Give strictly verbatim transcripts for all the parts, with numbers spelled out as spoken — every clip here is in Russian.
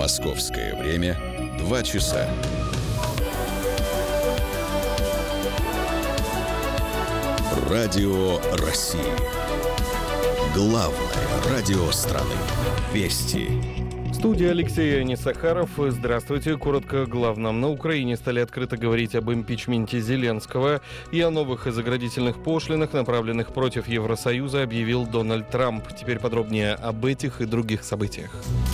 Московское время два часа. Радио России. Главное радио страны. Вести. Студия Алексей Анисахаров. Здравствуйте. Коротко о главном. На Украине стали открыто говорить об импичменте Зеленского и о новых заградительных пошлинах, направленных против Евросоюза, объявил Дональд Трамп. Теперь подробнее об этих и других событиях.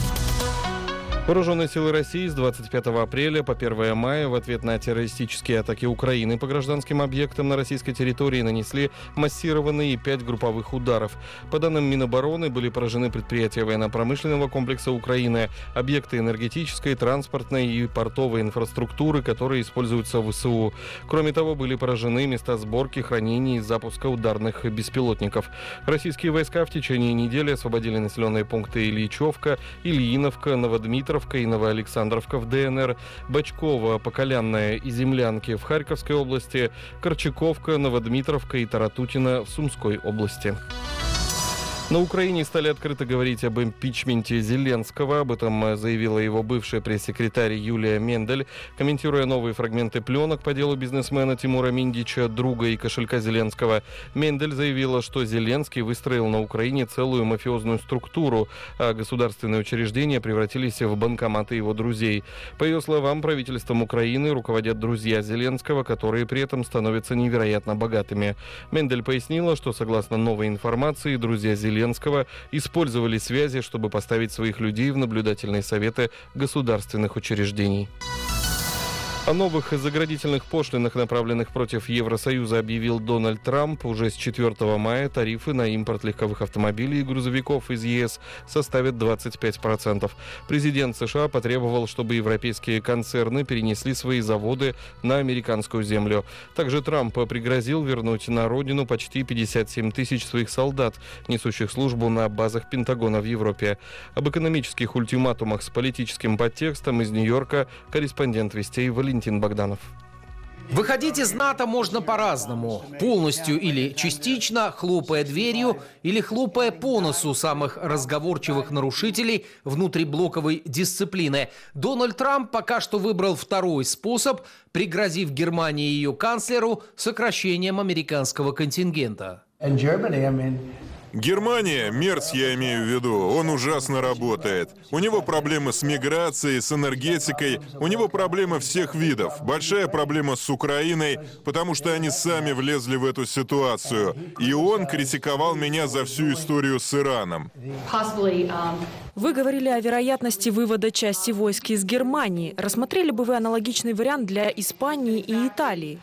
Вооруженные силы России с двадцать пятого апреля по первое мая в ответ на террористические атаки Украины по гражданским объектам на российской территории нанесли массированные пять групповых ударов. По данным Минобороны, были поражены предприятия военно-промышленного комплекса Украины, объекты энергетической, транспортной и портовой инфраструктуры, которые используются в ВСУ. Кроме того, были поражены места сборки, хранения и запуска ударных беспилотников. Российские войска в течение недели освободили населенные пункты Ильичевка, Ильиновка, Новодмитровка и Новоалександровка в ДНР, Бочково, Поколянная и Землянки в Харьковской области, Корчаковка, Новодмитровка и Таратутино в Сумской области. На Украине стали открыто говорить об импичменте Зеленского. Об этом заявила его бывшая пресс-секретарь Юлия Мендель, комментируя новые фрагменты пленок по делу бизнесмена Тимура Миндича, друга и кошелька Зеленского. Мендель заявила, что Зеленский выстроил на Украине целую мафиозную структуру, а государственные учреждения превратились в банкоматы его друзей. По ее словам, правительством Украины руководят друзья Зеленского, которые при этом становятся невероятно богатыми. Мендель пояснила, что согласно новой информации, друзья Зеленского Зеленского использовали связи, чтобы поставить своих людей в наблюдательные советы государственных учреждений. О новых заградительных пошлинах, направленных против Евросоюза, объявил Дональд Трамп. Уже с четвёртого мая тарифы на импорт легковых автомобилей и грузовиков из ЕС составят двадцать пять процентов. Президент США потребовал, чтобы европейские концерны перенесли свои заводы на американскую землю. Также Трамп пригрозил вернуть на родину почти пятьдесят семь тысяч своих солдат, несущих службу на базах Пентагона в Европе. Об экономических ультиматумах с политическим подтекстом из Нью-Йорка корреспондент «Вестей» Валентин Богданов. Выходить из НАТО можно по-разному. Полностью или частично, хлопая дверью или хлопая по носу самых разговорчивых нарушителей внутриблоковой дисциплины. Дональд Трамп пока что выбрал второй способ, пригрозив Германии и ее канцлеру сокращением американского контингента. Германия, Мерц я имею в виду, он ужасно работает. У него проблемы с миграцией, с энергетикой, у него проблемы всех видов. Большая проблема с Украиной, потому что они сами влезли в эту ситуацию. И он критиковал меня за всю историю с Ираном. Вы говорили о вероятности вывода части войск из Германии. Рассмотрели бы вы аналогичный вариант для Испании и Италии?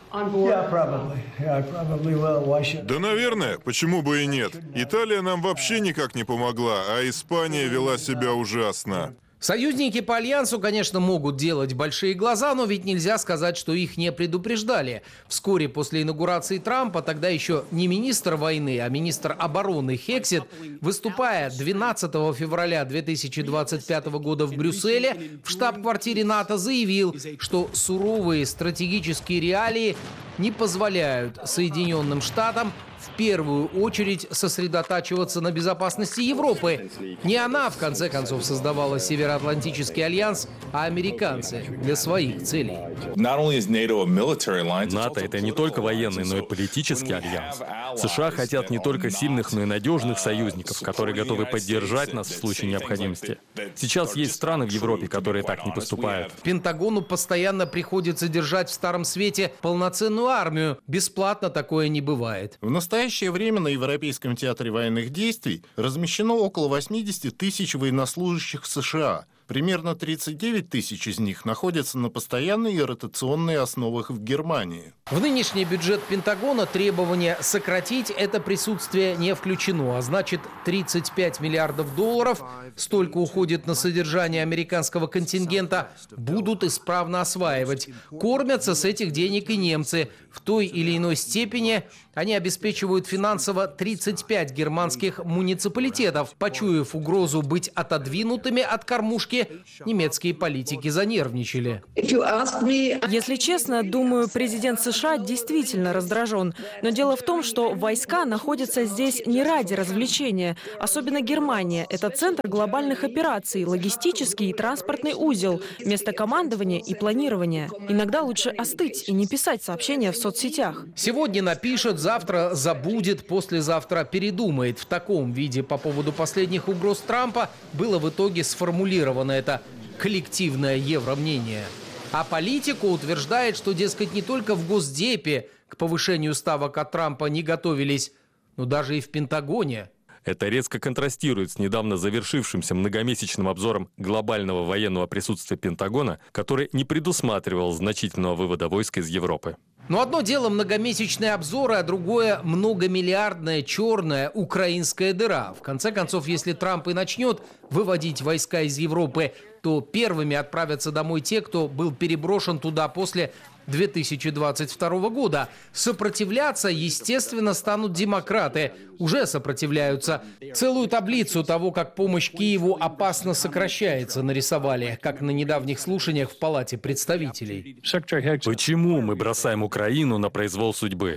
Да, наверное, почему бы и нет. Италия нам вообще никак не помогла, а Испания вела себя ужасно. Союзники по альянсу, конечно, могут делать большие глаза, но ведь нельзя сказать, что их не предупреждали. Вскоре после инаугурации Трампа, тогда еще не министр войны, а министр обороны Хексет, выступая двенадцатого февраля две тысячи двадцать пятого года в Брюсселе, в штаб-квартире НАТО заявил, что суровые стратегические реалии не позволяют Соединенным Штатам в первую очередь сосредотачиваться на безопасности Европы. Не она, в конце концов, создавала Североатлантический альянс, а американцы для своих целей. НАТО — это не только военный, но и политический альянс. США хотят не только сильных, но и надежных союзников, которые готовы поддержать нас в случае необходимости. Сейчас есть страны в Европе, которые так не поступают. Пентагону постоянно приходится держать в Старом Свете полноценную армию. Бесплатно такое не бывает. В настоящее время на Европейском театре военных действий размещено около восемьдесят тысяч военнослужащих США. Примерно тридцать девять тысяч из них находятся на постоянной и ротационной основах в Германии. В нынешний бюджет Пентагона требование сократить это присутствие не включено, а значит тридцать пять миллиардов долларов, столько уходит на содержание американского контингента, будут исправно осваивать. Кормятся с этих денег и немцы в той или иной степени Они обеспечивают финансово тридцать пять германских муниципалитетов. Почуяв угрозу быть отодвинутыми от кормушки, немецкие политики занервничали. Если честно, думаю, президент США действительно раздражен. Но дело в том, что войска находятся здесь не ради развлечения. Особенно Германия. Это центр глобальных операций, логистический и транспортный узел, место командования и планирования. Иногда лучше остыть и не писать сообщения в соцсетях. Сегодня напишет, завтра забудет, послезавтра передумает. В таком виде по поводу последних угроз Трампа было в итоге сформулировано это коллективное евромнение. А политика утверждает, что, дескать, не только в Госдепе к повышению ставок от Трампа не готовились, но даже и в Пентагоне. Это резко контрастирует с недавно завершившимся многомесячным обзором глобального военного присутствия Пентагона, который не предусматривал значительного вывода войск из Европы. Но одно дело многомесячные обзоры, а другое многомиллиардная черная украинская дыра. В конце концов, если Трамп и начнет выводить войска из Европы, то первыми отправятся домой те, кто был переброшен туда после две тысячи двадцать второго года. Сопротивляться, естественно, станут демократы. Уже сопротивляются. Целую таблицу того, как помощь Киеву опасно сокращается, нарисовали, как на недавних слушаниях в Палате представителей. Почему мы бросаем Украину на произвол судьбы?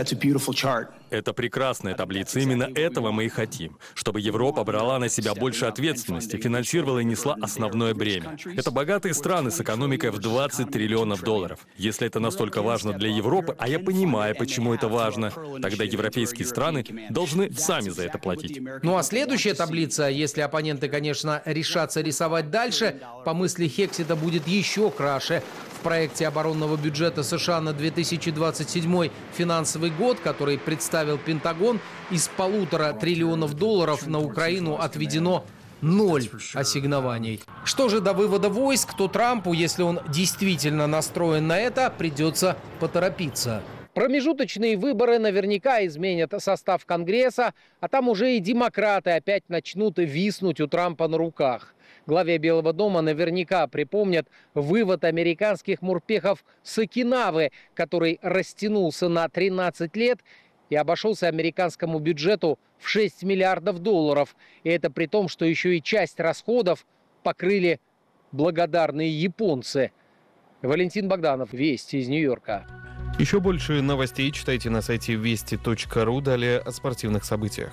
Это прекрасная таблица. Именно этого мы и хотим. Чтобы Европа брала на себя больше ответственности, финансировала и несла основное бремя. Это богатые страны с экономикой в двадцать триллионов долларов. Если это настолько важно для Европы, а я понимаю, почему это важно, тогда европейские страны должны сами за это платить. Ну а следующая таблица, если оппоненты, конечно, решатся рисовать дальше, по мысли Хексета будет еще краше. В проекте оборонного бюджета США на две тысячи двадцать седьмой финансовый год, который представил Пентагон, из полутора триллионов долларов на Украину отведено ноль ассигнований. Что же до вывода войск, то Трампу, если он действительно настроен на это, придется поторопиться. Промежуточные выборы наверняка изменят состав Конгресса, а там уже и демократы опять начнут виснуть у Трампа на руках. Главе Белого дома наверняка припомнят вывод американских морпехов с Окинавы, который растянулся на тринадцать лет и обошелся американскому бюджету в шесть миллиардов долларов. И это при том, что еще и часть расходов покрыли благодарные японцы. Валентин Богданов, Вести из Нью-Йорка. Еще больше новостей читайте на сайте вести точка ру. Далее о спортивных событиях.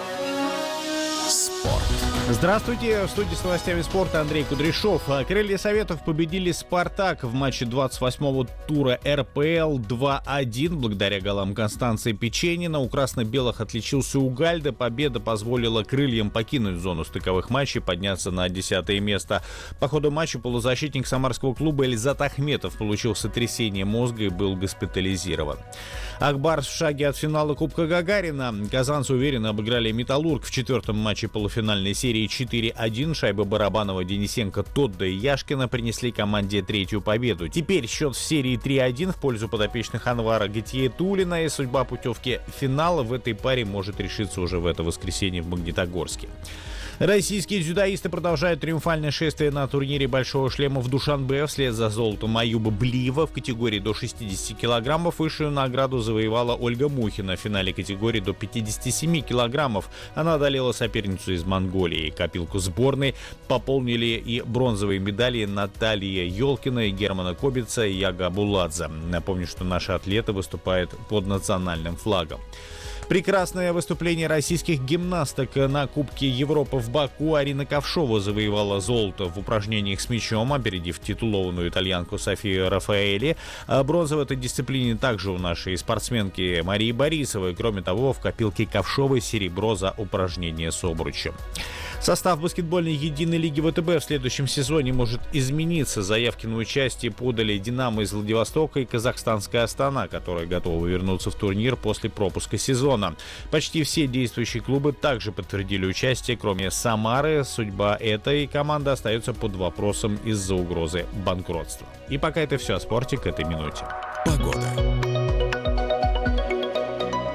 Спорт. Здравствуйте, в студии с новостями спорта Андрей Кудряшов. Крылья Советов победили «Спартак» в матче двадцать восьмого тура эр пэ эл два один. Благодаря голам Констанции Печенина у красно-белых отличился Угальда. Победа позволила крыльям покинуть зону стыковых матчей, подняться на десятое место. По ходу матча полузащитник самарского клуба Эльзат Ахметов получил сотрясение мозга и был госпитализирован. Акбарс в шаге от финала Кубка Гагарина. Казанцы уверенно обыграли «Металлург» в четвертом матче полуфинальной серии четыре один. Шайбы Барабанова, Денисенко, Тодда и Яшкина принесли команде третью победу. Теперь счет в серии три один в пользу подопечных Анвара Гатиетуллина, и судьба путевки финала в этой паре может решиться уже в это воскресенье в Магнитогорске. Российские дзюдоисты продолжают триумфальное шествие на турнире «Большого шлема» в Душанбе. Вслед за золотом Аюба Блиева в категории до шестидесяти килограммов высшую награду завоевала Ольга Мухина. В финале категории до пятидесяти семи килограммов она одолела соперницу из Монголии. Копилку сборной пополнили и бронзовые медали Наталья Ёлкина и Германа Кобица и Яга Буладзе. Напомню, что наши атлеты выступают под национальным флагом. Прекрасное выступление российских гимнасток на Кубке Европы в Баку. Арина Ковшова завоевала золото в упражнениях с мячом, опередив титулованную итальянку Софию Рафаэли. Бронза в этой дисциплине также у нашей спортсменки Марии Борисовой. Кроме того, в копилке Ковшовой серебро за упражнение с обручем. Состав баскетбольной единой лиги вэ тэ бэ в следующем сезоне может измениться. Заявки на участие подали «Динамо» из Владивостока и казахстанская «Астана», которая готова вернуться в турнир после пропуска сезона. Почти все действующие клубы также подтвердили участие, кроме «Самары». Судьба этой команды остается под вопросом из-за угрозы банкротства. И пока это все о спорте к этой минуте. Погода.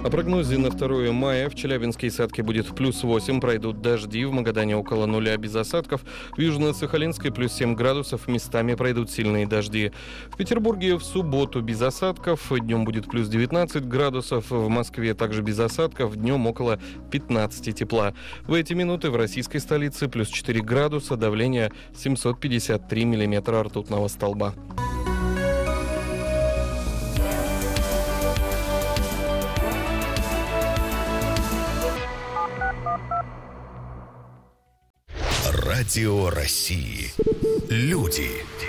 О прогнозе на второе мая. В Челябинске и Сатке будет плюс восемь, пройдут дожди, в Магадане около нуля без осадков, в Южно-Сахалинской плюс семь градусов, местами пройдут сильные дожди. В Петербурге в субботу без осадков, днем будет плюс девятнадцать градусов, в Москве также без осадков, днем около пятнадцати тепла. В эти минуты в российской столице плюс четыре градуса, давление семьсот пятьдесят три миллиметра ртутного столба. Радио России. Люди.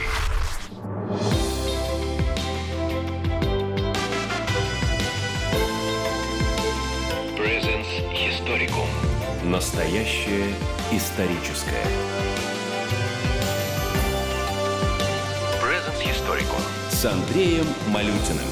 Presence Historicum. Настоящее историческое. Presence Historicum. С Андреем Малютиным.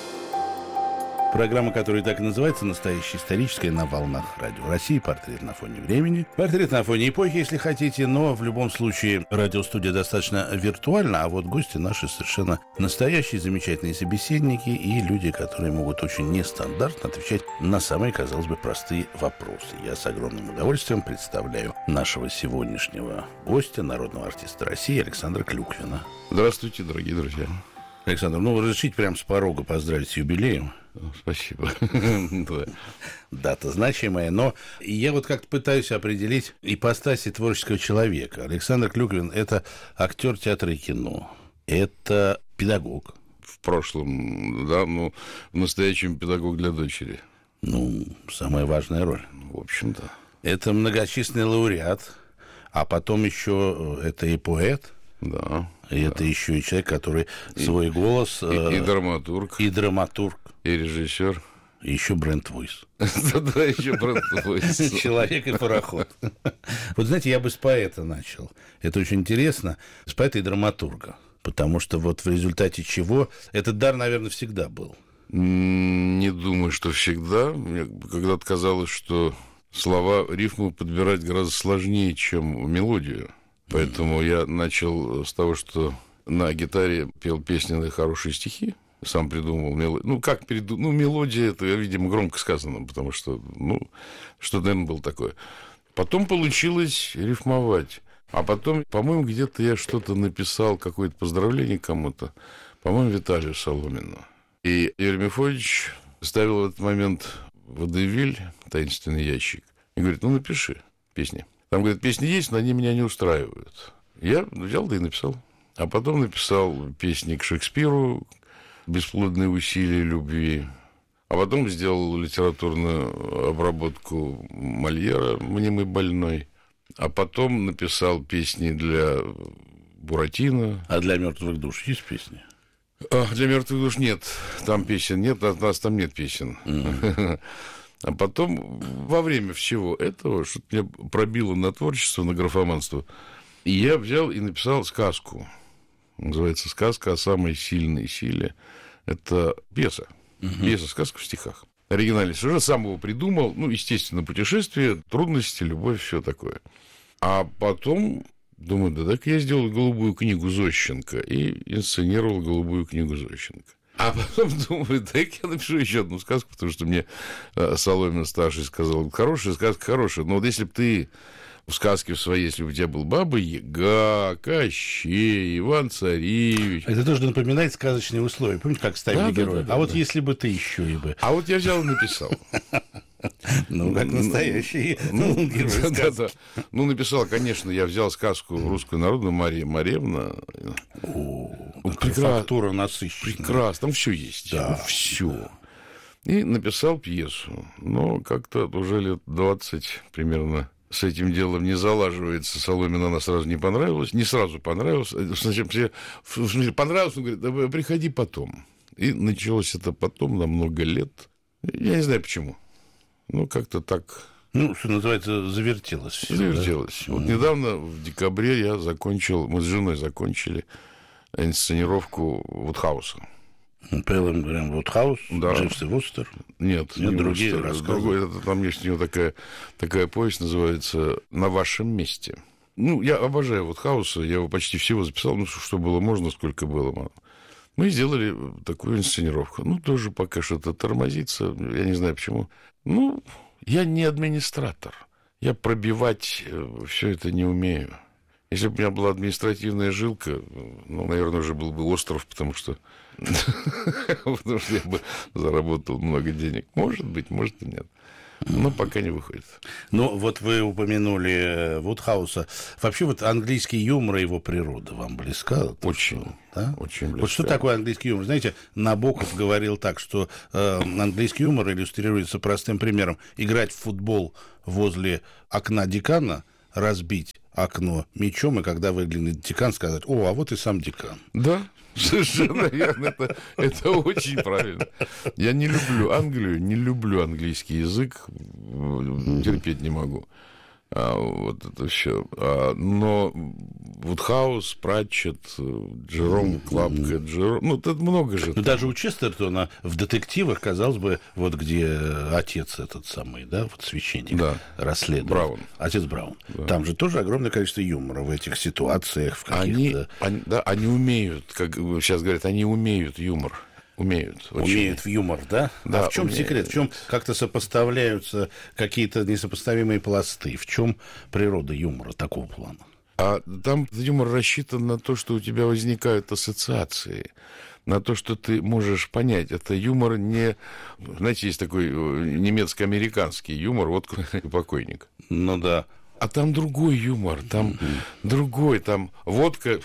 Программа, которая так и называется, «Настоящая историческая», на волнах Радио России. Портрет на фоне времени. Портрет на фоне эпохи, если хотите. Но в любом случае радиостудия достаточно виртуальна, а вот гости наши совершенно настоящие, замечательные собеседники и люди, которые могут очень нестандартно отвечать на самые, казалось бы, простые вопросы. Я с огромным удовольствием представляю нашего сегодняшнего гостя, народного артиста России Александра Клюквина. Здравствуйте, дорогие друзья. Александр, ну, разрешите прямо с порога поздравить с юбилеем. Спасибо. Дата значимая, но я вот как-то пытаюсь определить ипостаси творческого человека. Александр Клюквин — это актер театра и кино, это педагог. В прошлом, да, ну, в настоящем педагог для дочери. Ну, самая важная роль. В общем-то. Это многочисленный лауреат, а потом еще это и поэт. Да. И да. Это еще и человек, который и, свой голос... И, э, и драматург. И драматург. И режиссер. И еще бренд-войс. Да, еще бренд-войс. Человек и пароход. Вот знаете, я бы с поэта начал. Это очень интересно. С поэта и драматурга. Потому что вот в результате чего... Этот дар, наверное, всегда был. Не думаю, что всегда. Мне когда-то казалось, что слова, рифму подбирать гораздо сложнее, чем мелодию. Поэтому mm-hmm. я начал с того, что на гитаре пел песни на хорошие стихи, сам придумал мелодию. Ну, как придумал? Ну, мелодия, это, видимо, громко сказано, потому что, ну, что-то, наверное, было такое. Потом получилось рифмовать. А потом, по-моему, где-то я что-то написал, какое-то поздравление кому-то, по-моему, Виталию Соломину. И Юрий Мефодич ставил в этот момент водевиль, таинственный ящик, и говорит, ну, напиши песни. Там, говорит, песни есть, но они меня не устраивают. Я взял, да и написал. А потом написал песни к Шекспиру «Бесплодные усилия любви». А потом сделал литературную обработку Мольера «Мнимый больной». А потом написал песни для Буратино. А для «Мертвых душ» есть песни? А, для «Мертвых душ» нет. Там песен нет, у нас там нет песен. Mm-hmm. А потом, во время всего этого, что-то меня пробило на творчество, на графоманство, и я взял и написал сказку. Называется «Сказка о самой сильной силе». Это пьеса. Угу. Пьеса-сказка в стихах. Оригинальный сюжет, сам его придумал. Ну, естественно, путешествие, трудности, любовь, все такое. А потом думаю, да так я сделал «Голубую книгу» Зощенко и инсценировал «Голубую книгу» Зощенко. А потом думаю, дай я напишу еще одну сказку, потому что мне Соломин старший сказал, хорошая сказка, хорошая, но вот если бы ты в сказке в своей, если бы у тебя был Баба Яга, Кощей, Иван-Царевич... Это тоже напоминает сказочные условия. Помните, как ставили да, героя? Да, да, да, а вот да. если бы ты еще и бы... А вот я взял и написал. Ну, как настоящий герой сказки. Ну, написал, конечно, я взял сказку русскую народную Мария Маревна. Фактура насыщенная. Прекрасно, там все есть. Да. Все. И написал пьесу. Но как-то уже лет двадцать примерно с этим делом не залаживается. Соломин она сразу не понравилась. Не сразу понравилась. Сначала понравилось, он говорит, да приходи потом. И началось это потом на много лет. Я не знаю почему. Ну, как-то так... Ну, что называется, завертелось. Завертелось. Да? Вот mm-hmm. недавно, в декабре, я закончил, мы с женой закончили инсценировку Вудхауса. Пэлэм Грэм Вудхаус, да. Дживс и Вустер. Нет, Нет не другие Вустер, другой, это, там есть у него такая, такая повесть, называется «На вашем месте». Ну, я обожаю Вудхауса, я его почти всего записал, ну, что было можно, сколько было. Мы сделали такую инсценировку. Ну, тоже пока что-то тормозится, я не знаю почему. Ну, я не администратор. Я пробивать все это не умею. Если бы у меня была административная жилка, ну, наверное, уже был бы остров, потому что потому что я бы заработал много денег. Может быть, может и нет. Но пока не выходит. Ну, вот вы упомянули Вудхауса. Вообще, вот английский юмор и его природа вам близка? Очень, что, да? Очень близка. Вот что такое английский юмор? Знаете, Набоков говорил так, что э, английский юмор иллюстрируется простым примером. Играть в футбол возле окна декана, разбить окно мячом, и когда выглянет декан, сказать: о, а вот и сам декан. Да, совершенно верно. Это, это очень правильно. Я не люблю Англию, не люблю английский язык, терпеть не могу. А, вот это все. А, но Вудхаус, Пратчетт, Джером, Клапка, Джером... Ну, тут много же. Ну, даже у Честертона в детективах, казалось бы, вот где отец этот самый, да, вот священник, да, расследует. Браун. Отец Браун. Да. Там же тоже огромное количество юмора в этих ситуациях, в каких-то... Они, они, да, они умеют, как сейчас говорят, они умеют юмор. Умеют. Очень. Умеют в юмор, да? Да, а в чем умеют. секрет? В чем как-то сопоставляются какие-то несопоставимые пласты? В чем природа юмора такого плана? А там юмор рассчитан на то, что у тебя возникают ассоциации, на то, что ты можешь понять. Это юмор не... Знаете, есть такой немецко-американский юмор, вот покойник. Ну да. А там другой юмор, там mm-hmm. другой, там водка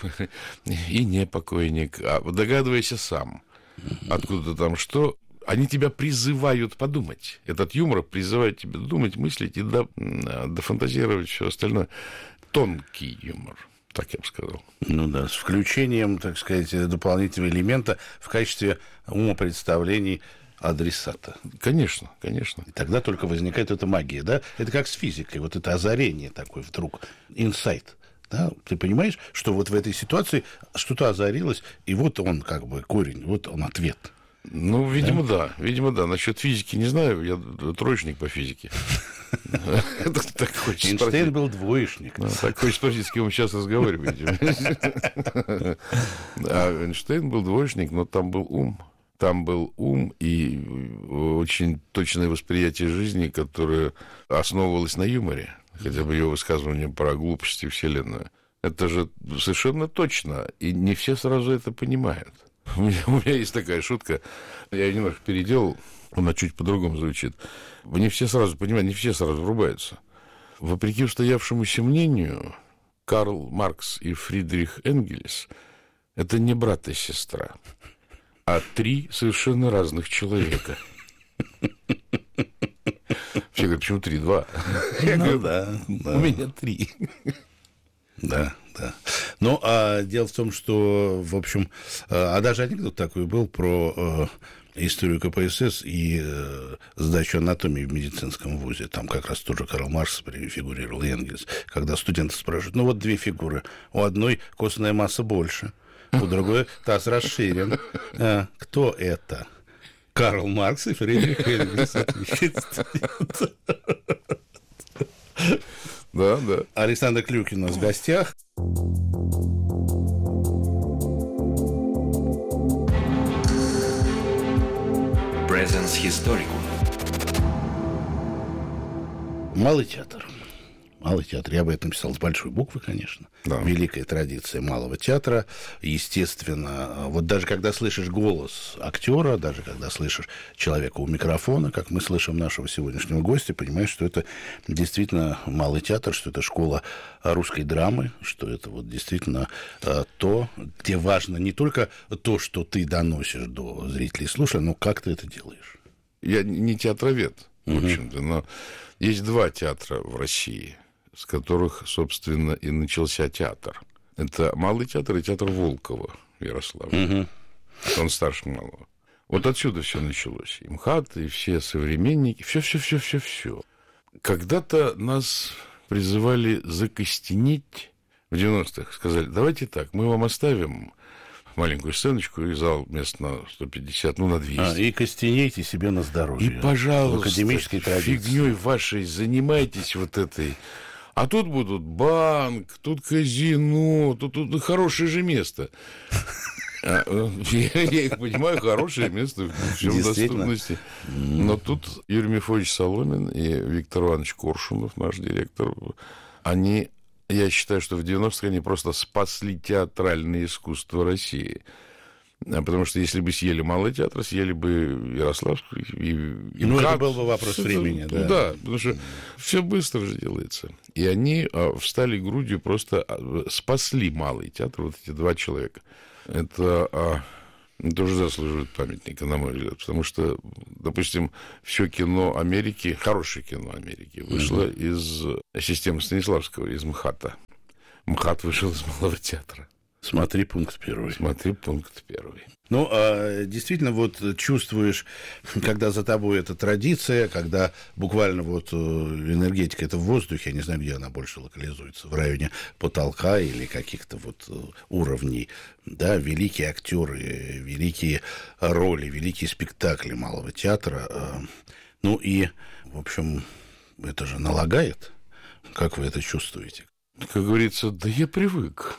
и не покойник. А догадывайся сам. Откуда там что, они тебя призывают подумать. Этот юмор призывает тебя думать, мыслить и до, дофантазировать все остальное. Тонкий юмор, так я бы сказал. Ну да, с включением, так сказать, дополнительного элемента в качестве умопредставлений адресата. Конечно, конечно. И тогда только возникает эта магия, да? Это как с физикой, вот это озарение такое вдруг, инсайт. Да, ты понимаешь, что вот в этой ситуации что-то озарилось, и вот он как бы корень, вот он ответ. Ну, видимо, да, да. видимо, да. Насчет физики не знаю, я троечник по физике. Эйнштейн был двоечник. Так хочешь спросить, с кем вы сейчас разговариваете? А Эйнштейн был двоечник, но там был ум. Там был ум и очень точное восприятие жизни, которое основывалось на юморе. Хотя бы его высказывание про глупости Вселенную. Это же совершенно точно, и не все сразу это понимают. У меня, у меня есть такая шутка, я ее немножко переделал, она чуть по-другому звучит. Не все сразу понимают, не все сразу врубаются. Вопреки устоявшемуся мнению, Карл Маркс и Фридрих Энгельс — это не брат и сестра, а три совершенно разных человека. Все говорят, почему три? Два. Я ну, говорю, да, да. У меня три. Да, да. Ну, а дело в том, что, в общем, а даже анекдот такой был про э, историю ка пэ эс эс и э, сдачу анатомии в медицинском вузе. Там как раз тоже Карл Маркс фигурировал, и Энгельс. Когда студенты спрашивают, ну вот две фигуры. У одной костная масса больше, у другой таз расширен. А, кто это? Карл Маркс и Фридрих Энгельс. Да, да. Александр Клюкин у нас в гостях. Presence Historicum. Малый театр. Малый театр. Я бы это написал с большой буквы, конечно. Да. Великая традиция малого театра. Естественно, вот даже когда слышишь голос актера, даже когда слышишь человека у микрофона, как мы слышим нашего сегодняшнего гостя, понимаешь, что это действительно малый театр, что это школа русской драмы, что это вот действительно то, где важно не только то, что ты доносишь до зрителей и слушателей, но как ты это делаешь. Я не театровед, в общем-то, но есть два театра в России, с которых, собственно, и начался театр. Это Малый театр и театр Волкова в Ярославле. Угу. Он старше Малого. Вот отсюда все началось. И МХАТ, и все современники, все-все-все-все-все. Когда-то нас призывали закостенеть в девяностых. Сказали, давайте так, мы вам оставим маленькую сценочку и зал мест на сто пятьдесят, ну, на двести. А, и костенейте себе на здоровье. И, пожалуйста, академической традиции. Фигней вашей занимайтесь вот этой. А тут будут банк, тут казино, тут, тут хорошее же место. А, я, я их понимаю, хорошее место в всем доступности. Но тут Юрий Мефодьевич Соломин и Виктор Иванович Коршунов, наш директор, они, я считаю, что в девяностых они просто спасли театральное искусство России. Потому что если бы съели Малый театр, съели бы Ярославский и, и Ну, МХАТ. это был бы вопрос это, времени, да. Да, потому что все быстро же делается. И они а, встали грудью, просто а, спасли Малый театр, вот эти два человека. Это а, тоже заслуживает памятника, на мой взгляд. Потому что, допустим, все кино Америки, хорошее кино Америки, вышло mm-hmm. из системы Станиславского, из МХАТа. МХАТ вышел из Малого театра. Смотри пункт первый. Смотри пункт первый. Ну, а, действительно, вот чувствуешь, когда за тобой эта традиция, когда буквально вот энергетика это в воздухе, я не знаю, где она больше локализуется, в районе потолка или каких-то вот уровней, да, великие актеры, великие роли, великие спектакли Малого театра. Ну и, в общем, это же налагает. Как вы это чувствуете? Как говорится, да я привык.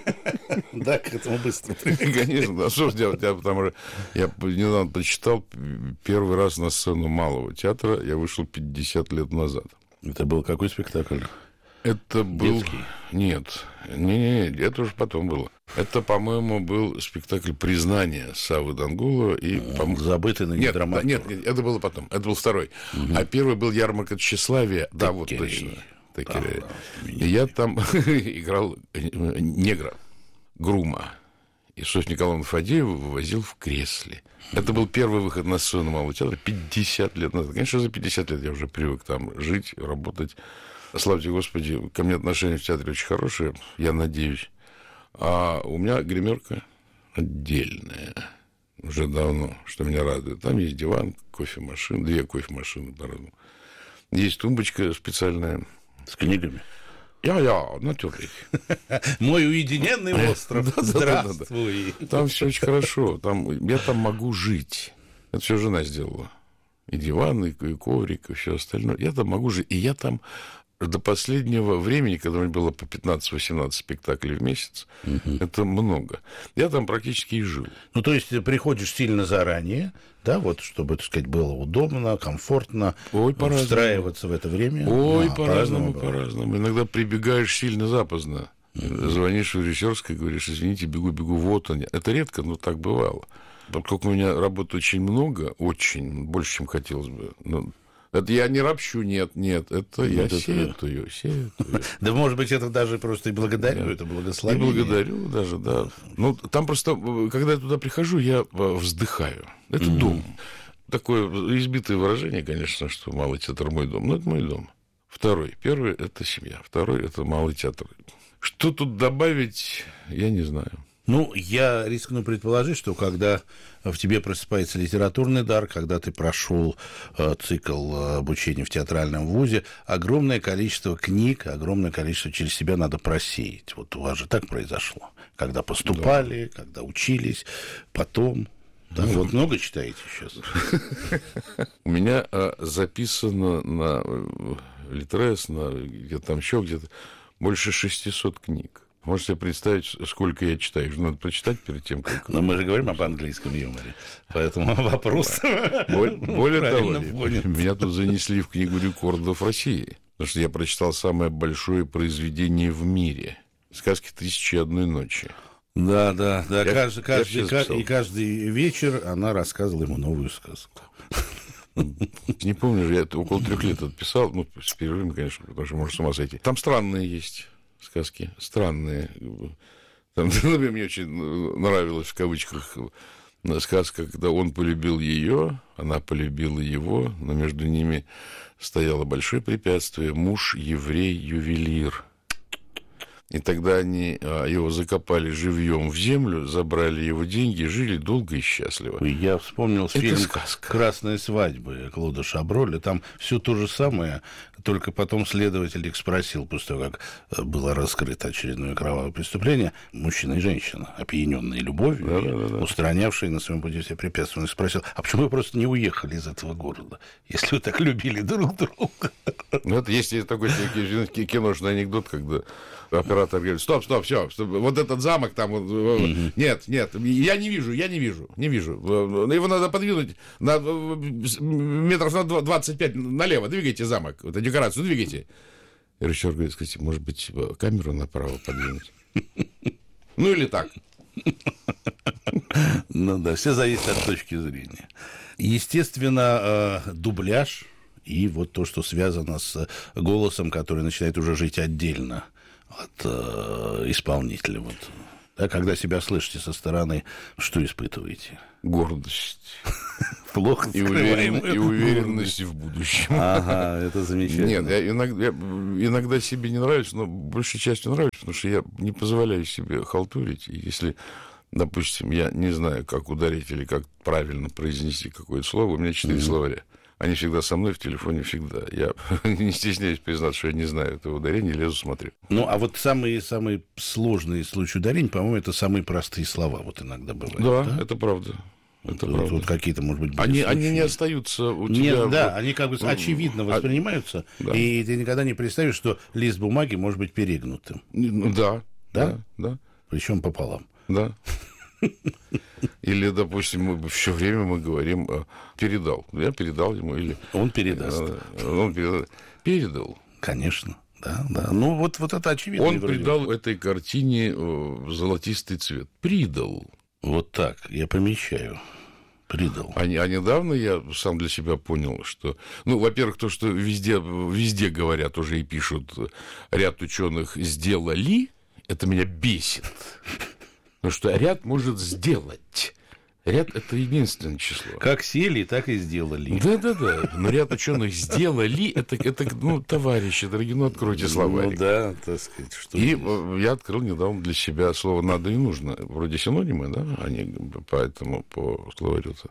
Да, к этому быстро. Конечно, да, что ж делать? Я, потому что я недавно прочитал, первый раз на сцену Малого театра я вышел пятьдесят лет назад. Это был какой спектакль? Это был... Детский? Нет, не-не-не, это уже потом было. Это, по-моему, был спектакль «Признание» Саввы Дангулова и... А, забытый на нет, драматург. Нет, нет, это было потом, это был второй. Угу. А первый был «Ярмарка тщеславия». Да, вот точно. Да, да, и я там играл негра, грума. И Софью Николаевну Фадееву вывозил в кресле. Это был первый выход на сцену Малого театра пятьдесят лет назад. Конечно, за пятьдесят лет я уже привык там жить, работать. Славьте Господи, ко мне отношения в театре очень хорошие, я надеюсь. А у меня гримерка отдельная. Уже давно, что меня радует. Там есть диван, кофемашина, две кофемашины по-разному. Есть тумбочка специальная. С книгами? Я-я, натюрли. Мой уединенный остров. Здравствуй. Там все очень хорошо. Там, я там могу жить. Это все жена сделала. И диван, и коврик, и все остальное. Я там могу жить. И я там до последнего времени, когда у меня было по пятнадцать-восемнадцать спектаклей в месяц, угу. это много. Я там практически и жил. Ну, то есть ты приходишь сильно заранее, да, вот, чтобы, так сказать, было удобно, комфортно, Ой, встраиваться в это время. Ой, а, по-разному, по-разному. Иногда прибегаешь сильно запоздно. Mm-hmm. Звонишь в режиссерской, говоришь, извините, бегу-бегу, вот они. Это редко, но так бывало. Поскольку у меня работы очень много, очень, больше, чем хотелось бы. Но это я не ропщу, нет, нет, это вот я это... сетую, сетую. Да, может быть, это даже просто и благодарю, это благословение. И благодарю даже, да. Ну, там просто, когда я туда прихожу, я вздыхаю. Это mm-hmm. дом. Такое избитое выражение, конечно, что Малый театр мой дом. Но это мой дом. Второй. Первый – это семья. Второй – это Малый театр. Что тут добавить, я не знаю. Ну, я рискну предположить, что когда в тебе просыпается литературный дар, когда ты прошел э, цикл обучения в театральном вузе, огромное количество книг, огромное количество через себя надо просеять. Вот у вас же так произошло. Когда поступали, да. когда учились, потом... Да, ну, вот много читаете сейчас? У меня записано на Литрес, на где-то там еще где-то больше шестисот книг. Можете себе представить, сколько я читаю. Надо прочитать перед тем, как... Но мы же говорим об английском юморе, поэтому вопрос... Более того, меня тут занесли в книгу рекордов России, потому что я прочитал самое большое произведение в мире. Сказки «Тысячи и одной ночи». Да, да, да. Я, каждый, каждый, каждый, и каждый вечер она рассказывала ему новую сказку. Не помню, я около трех лет это писал, ну, с перерывами, конечно, потому что можно с ума сойти. Там странные есть сказки, странные. Там, например, мне очень нравилась, в кавычках, сказка, когда он полюбил ее, она полюбила его, но между ними стояло большое препятствие. Муж еврей-ювелир. И тогда они его закопали живьем в землю, забрали его деньги, жили долго и счастливо. Я вспомнил фильм «Красные свадьбы» Клода Шаброля. Там все то же самое, только потом следователь их спросил, после того, как было раскрыто очередное кровавое преступление, мужчина и женщина, опьяненные любовью, да, да, да. устранявшие на своем пути все препятствия. Он спросил, а почему вы просто не уехали из этого города, если вы так любили друг друга? Ну, это есть такой киношный анекдот, когда оператор оператор говорит, стоп, стоп, все, стоп, вот этот замок там, вот, mm-hmm. нет, нет, я не вижу, я не вижу, не вижу. Его надо подвинуть на метров на двадцать пять налево, двигайте замок, вот, декорацию двигайте. И режиссер говорит, скажите, может быть, камеру направо подвинуть? Ну или так. Ну да, все зависит от точки зрения. Естественно, дубляж и вот то, что связано с голосом, который начинает уже жить отдельно от исполнителя. Вот. Да, когда себя слышите со стороны, что испытываете? Гордость. Плохо и, уверен, и уверенность в будущем. Ага, это замечательно. Нет, я иногда, я иногда себе не нравится, но большей частью нравится, потому что я не позволяю себе халтурить. И если, допустим, я не знаю, как ударить или как правильно произнести какое-то слово, у меня четыре mm-hmm. словаря. Они всегда со мной в телефоне, всегда. Я не стесняюсь признаться, что я не знаю этого ударения, лезу, смотрю. Ну, а вот самые, самые сложные случаи ударений, по-моему, это самые простые слова вот иногда бывают. Да, да? это правда. Это вот, вот какие-то, может быть, они, они не остаются у тебя. Нет, да, вот, они как бы очевидно воспринимаются, а, да. И ты никогда не представишь, что лист бумаги может быть перегнутым. Да, да, да. да. Причем пополам. Да. Или, допустим, мы все время мы говорим передал. Я передал ему или он передаст. Он передал. Передал. Конечно. Да, да. Ну, вот, вот это очевидно. Он придал этой картине золотистый цвет. Придал. Вот так, я помещаю. Придал. А, а недавно я сам для себя понял, что... Ну, во-первых, то, что везде, везде говорят уже и пишут, ряд ученых сделали, это меня бесит. Потому что ряд может сделать. Ряд — это единственное число. Как сели, так и сделали. Да-да-да. Но ряд ученых сделали, это, это, ну, товарищи, дорогие, ну, откройте словарик. Ну, да, так сказать, что И здесь? Я открыл недавно для себя слово «надо» и «нужно». Вроде синонимы, да, они поэтому по словарю-то.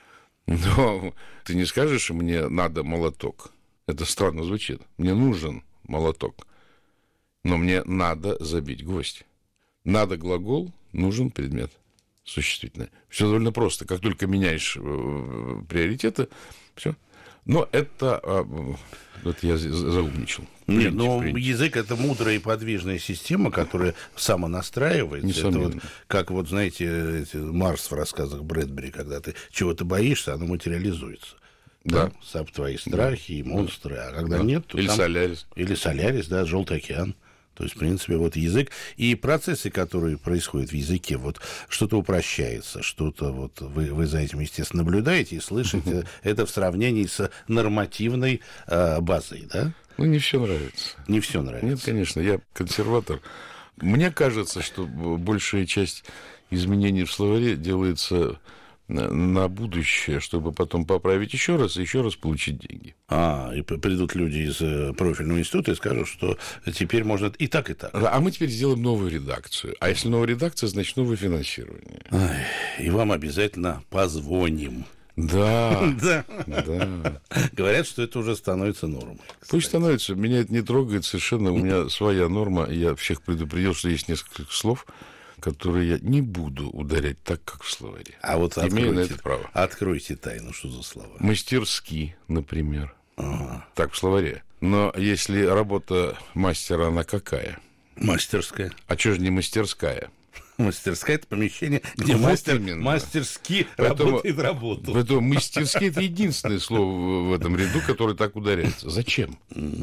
Но ты не скажешь, мне надо молоток. Это странно звучит. Мне нужен молоток. Но мне надо забить гвоздь. Надо глагол, нужен предмет. Существительное. Все довольно просто. Как только меняешь э, приоритеты, все. Но это... Э, вот я заумничал. Нет, но язык — это мудрая и подвижная система, которая самонастраивается. Это вот, как вот, знаете, Марс в рассказах Брэдбери, когда ты чего-то боишься, оно материализуется. Да. Да? Твои страхи и монстры. А когда да. нет, то Или там... Солярис. Или Солярис, да, Желтый океан. То есть, в принципе, вот язык и процессы, которые происходят в языке, вот что-то упрощается, что-то вот вы, вы за этим, естественно, наблюдаете и слышите. Это в сравнении с нормативной э, базой, да? Ну, не все нравится. Не все нравится. Нет, конечно, я консерватор. Мне кажется, что большая часть изменений в словаре делается на будущее, чтобы потом поправить еще раз и еще раз получить деньги. А, и придут люди из профильного института и скажут, что теперь можно и так, и так. А мы теперь сделаем новую редакцию. А если новая редакция, значит новое финансирование. Ай, и вам обязательно позвоним. Да, да. да. Говорят, что это уже становится нормой. Кстати. Пусть становится. Меня это не трогает совершенно. У меня своя норма. Я всех предупредил, что есть несколько слов, которые я не буду ударять так, как в словаре. А вот имею на это право. Откройте тайну, что за слова. Мастерски, например. Ага. Так в словаре. Но если работа мастера, она какая? Мастерская. А что же не мастерская? Мастерская — это помещение, где вот мастер именно. мастерски поэтому, работает работу. Поэтому мастерски — это единственное слово в этом ряду, которое так ударяется. Зачем?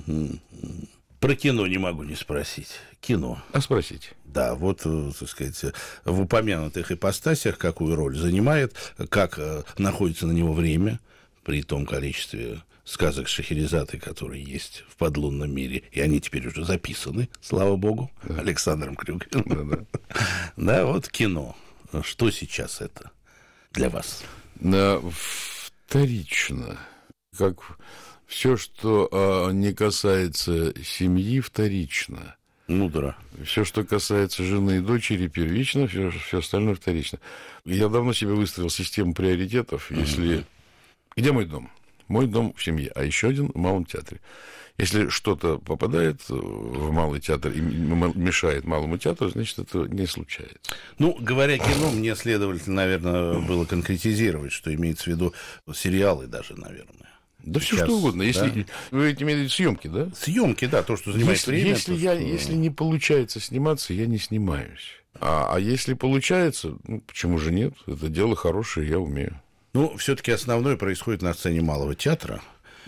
Про кино не могу не спросить. Кино. А спросите. Да, вот, так сказать, в упомянутых ипостасях какую роль занимает, как находится на него время при том количестве сказок Шахерезады, которые есть в подлунном мире, и они теперь уже записаны, слава богу, да. Александром Крюгером. Да, да. Да, вот кино. Что сейчас это для вас? Да, вторично. Как все, что а, не касается семьи, вторично. Мудро. Все, что касается жены и дочери, первично, все, все остальное вторично. Я давно себе выстроил систему приоритетов. Если... Mm-hmm. Где мой дом? Мой дом в семье, а еще один в Малом театре. Если что-то попадает в Малый театр и мешает Малому театру, значит, это не случается. Ну, говоря кино, мне, следовательно, наверное, было конкретизировать, что имеется в виду сериалы даже, наверное. Да все Сейчас, что угодно. Если да? вы этим имеете съемки, да? Съемки, да, то, что занимает Если, время. если, то, я, что... если не получается сниматься, я не снимаюсь. А, а если получается, ну, почему же нет? Это дело хорошее, я умею. Ну, все-таки основное происходит на сцене Малого театра.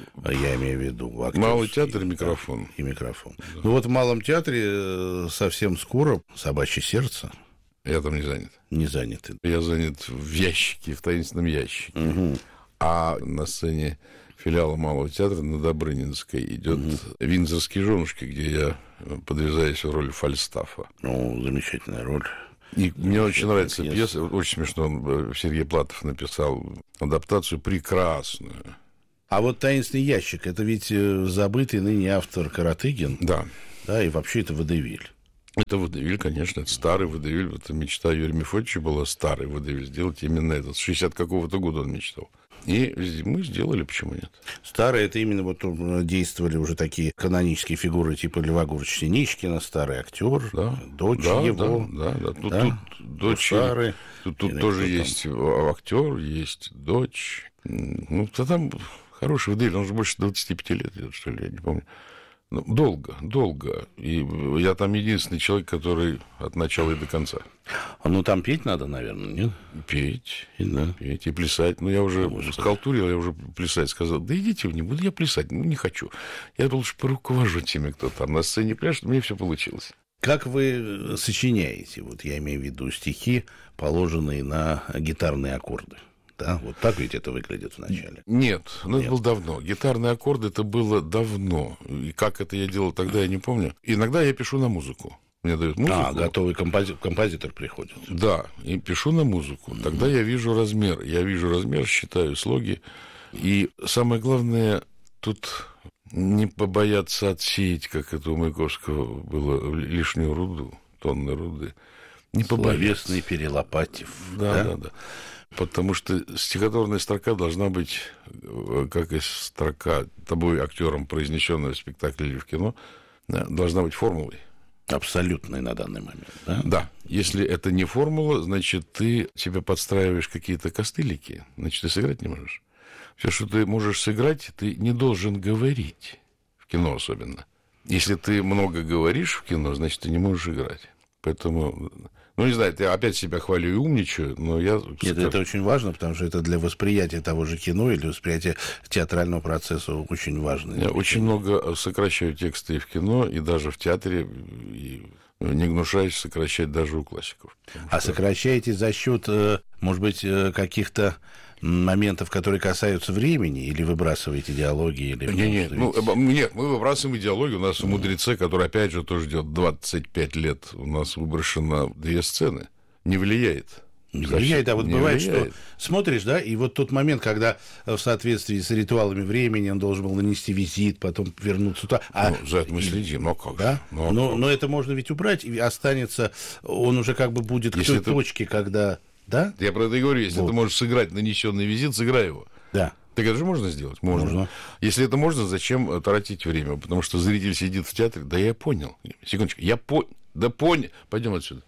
Я имею в виду Малый театр и микрофон. И микрофон. Да. Ну вот в Малом театре совсем скоро «Собачье сердце». Я там не занят. Не занят. Я занят в ящике, в таинственном ящике. Угу. А на сцене филиала Малого театра на Добрынинской идет угу. «Виндзорские женушки», где я подвязаюсь в роль Фальстафа. Ну, замечательная роль. И мне очень нравится пьеса. Очень смешно, он, Сергей Платов написал адаптацию прекрасную. А вот «Таинственный ящик» — это ведь забытый ныне автор Каратыгин. Да. Да, и вообще это водевиль. Это водевиль, конечно, это старый водевиль. Это мечта Юрия Мефодича была старый водевиль сделать именно этот. С шестидесятого какого-то года он мечтал. И мы сделали, почему нет? Старые — это именно вот действовали уже такие канонические фигуры типа Льва Гурча Синичкина, старый актер, да, дочь да, его. Да, да, да. Тут, да? тут дочь, Старый. Тут, тут тоже есть актер, есть дочь. Ну, то там хороший водевиль, он же больше двадцати пяти лет, что ли, я не помню. Ну, долго, долго. И я там единственный человек, который от начала и до конца. А ну там петь надо, наверное, нет? Петь, и, да. петь и плясать. Ну, я уже схалтурил, я уже плясать сказал. Да идите вы, не буду я плясать, ну, не хочу. Я лучше поруковожу теми, кто там на сцене пляшет, мне все получилось. Как вы сочиняете, вот я имею в виду стихи, положенные на гитарные аккорды? Да? Вот так ведь это выглядит вначале. Нет, ну это было давно. Гитарные аккорды это было давно. И как это я делал тогда, я не помню. Иногда я пишу на музыку. Мне дают музыку. А, готовый компози- композитор приходит. Да, и пишу на музыку. Тогда mm-hmm. я вижу размер. Я вижу размер, считаю слоги. И самое главное, тут не побояться отсеять, как это у Маяковского было, лишнюю руду, тонны руды. Не побояться. Словесный перелопатив. Да, да, да, да. Потому что стихотворная строка должна быть, как и строка тобой актером, произнесенная в спектакле или в кино, должна быть формулой. Абсолютной на данный момент, да? Да. Если это не формула, значит, ты себе подстраиваешь какие-то костылики, значит, ты сыграть не можешь. Все, что ты можешь сыграть, ты не должен говорить. В кино особенно. Если ты много говоришь в кино, значит, ты не можешь играть. Поэтому... Ну, не знаю, я опять себя хвалю и умничаю, но я... Нет, это очень важно, потому что это для восприятия того же кино или восприятия театрального процесса очень важно. Я очень много сокращаю тексты и в кино, и даже в театре, и не гнушаюсь сокращать даже у классиков. А что... сокращаете за счет, может быть, каких-то моментов, которые касаются времени, или выбрасываете диалоги? Или нет, нет, ну, нет, мы выбрасываем идеологию. У нас в «Мудреце», который, опять же, тоже идет двадцать пять лет, у нас выброшено две сцены. Не влияет. Не влияет, а вот не бывает, влияет. Что смотришь, да, и вот тот момент, когда в соответствии с ритуалами времени он должен был нанести визит, потом вернуться туда. А... Ну, за это мы следим, но как да? же? Но, но, но это можно ведь убрать, и останется, он уже как бы будет Если к той это... точке, когда... Да? Я про это и говорю, если вот. Ты можешь сыграть нанесенный визит, сыграй его. Да. Так это же можно сделать? Можно. можно. Если это можно, зачем тратить время? Потому что зритель сидит в театре. Да я понял. Секундочку. Я понял. Да понял. Пойдем отсюда.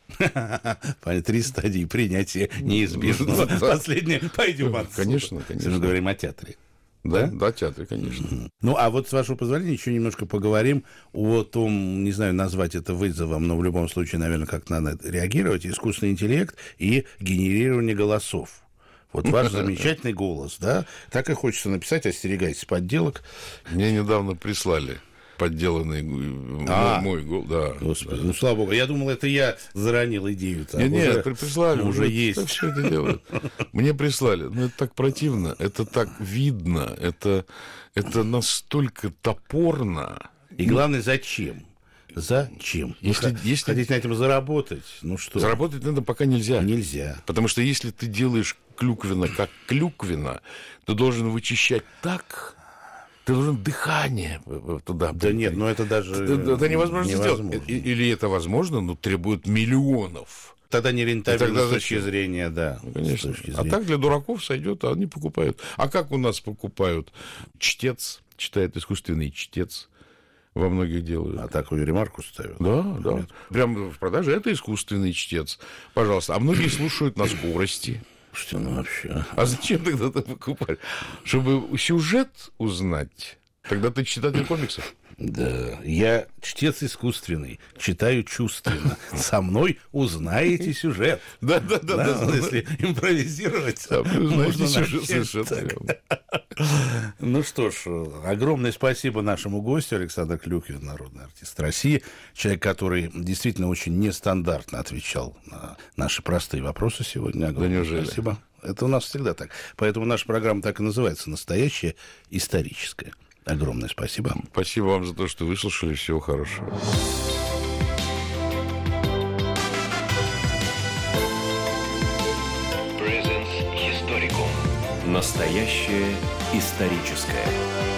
Три стадии принятия неизбежно. Последнее. Пойдем отсюда. Конечно, конечно. Мы говорим о театре. Да, да, театре, конечно. Mm-hmm. Ну, а вот, с вашего позволения, еще немножко поговорим о том, не знаю, назвать это вызовом, но в любом случае, наверное, как надо реагировать, искусственный интеллект и генерирование голосов. Вот ваш замечательный голос, да? Так и хочется написать, остерегайтесь подделок. Мне недавно прислали подделанный а, мой голос. Да, Господи, да. Ну, слава богу. Я думал, это я заронил идею. Нет, нет, уже, прислали. Уже есть. Так все это делают. Мне прислали. Ну, это так противно, это так видно, это, это настолько топорно. И главное, зачем? Зачем? Если, ну, если... Хотите на этом заработать? Ну что? Заработать надо пока нельзя. Нельзя. Потому что если ты делаешь клюквина как клюквина, ты должен вычищать так... Ты должен дыхание туда. Да нет, но это даже это, это невозможно, невозможно сделать. Или это возможно, но требует миллионов. Тогда не рентабельно с точки зрения, да. Ну, конечно. Зрения. А так для дураков сойдет, а они покупают. А как у нас покупают? Чтец, читает искусственный чтец. Во многих делают. А такую ремарку ставят? Да, да. Прямо в продаже это искусственный чтец. Пожалуйста. А многие слушают на скорости. Что, ну вообще... А зачем тогда это покупать? Чтобы сюжет узнать? Тогда ты читатель комиксов. Да, я чтец искусственный, читаю чувственно. Со мной узнаете сюжет. Да, да, да. Да, да, если импровизировать, узнаете сюжет совершенно. Ну что ж, огромное спасибо нашему гостю Александру Клюквину, народный артист России, человек, который действительно очень нестандартно отвечал на наши простые вопросы сегодня. Огромное да неужели? Спасибо. Это у нас всегда так. Поэтому наша программа так и называется «Настоящая историческая». Огромное спасибо. Спасибо вам за то, что выслушали. Всего хорошего. Presence Historicum. Настоящее историческое.